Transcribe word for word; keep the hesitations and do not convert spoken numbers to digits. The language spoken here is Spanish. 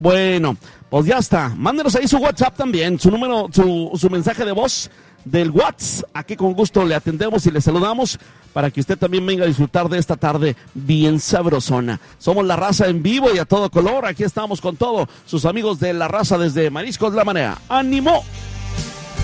Bueno, pues ya está. Mándenos ahí su WhatsApp también, su número, su, su mensaje de voz del WhatsApp. Aquí con gusto le atendemos y le saludamos para que usted también venga a disfrutar de esta tarde bien sabrosona. Somos La Raza en vivo y a todo color. Aquí estamos con todos sus amigos de La Raza desde Mariscos La Manera. ¡Ánimo!